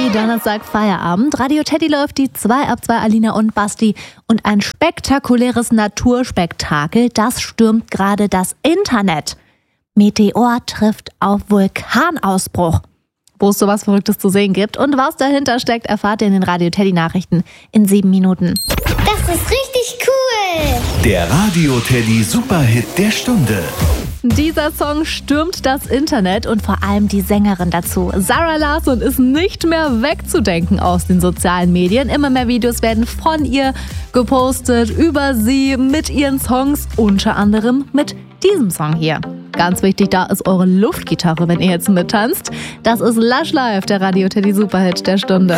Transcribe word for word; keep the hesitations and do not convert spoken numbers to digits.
Teddy, Donnerstag Feierabend. Radio Teddy läuft die zwei ab zwei, Alina und Basti. Und ein spektakuläres Naturspektakel, das stürmt gerade das Internet. Meteor trifft auf Vulkanausbruch. Wo es sowas Verrücktes zu sehen gibt und was dahinter steckt, erfahrt ihr in den Radio Teddy Nachrichten in sieben Minuten. Das ist richtig cool! Der Radio Teddy Superhit der Stunde. Dieser Song stürmt das Internet und vor allem die Sängerin dazu. Zara Larsson ist nicht mehr wegzudenken aus den sozialen Medien. Immer mehr Videos werden von ihr gepostet, über sie, mit ihren Songs, unter anderem mit diesem Song hier. Ganz wichtig, da ist eure Luftgitarre, wenn ihr jetzt mittanzt. Das ist Lush Live, der Radio Teddy Superhit der Stunde.